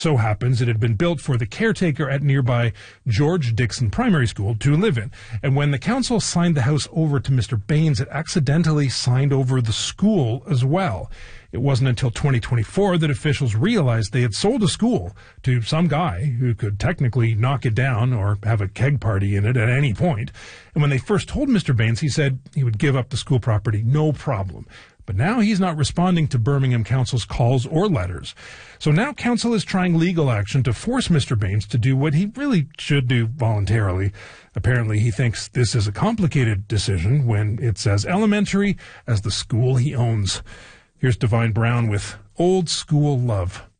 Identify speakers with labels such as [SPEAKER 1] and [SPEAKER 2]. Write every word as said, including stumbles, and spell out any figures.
[SPEAKER 1] So happens it had been built for the caretaker at nearby George Dixon Primary School to live in. And when the council signed the house over to Mister Baines, it accidentally signed over the school as well. It wasn't until twenty twenty-four that officials realized they had sold a school to some guy who could technically knock it down or have a keg party in it at any point. And when they first told Mister Baines, he said he would give up the school property, no problem. But now he's not responding to Birmingham Council's calls or letters. So now Council is trying legal action to force Mister Baines to do what he really should do voluntarily. Apparently he thinks this is a complicated decision when it's as elementary as the school he owns. Here's Divine Brown with Old School Love.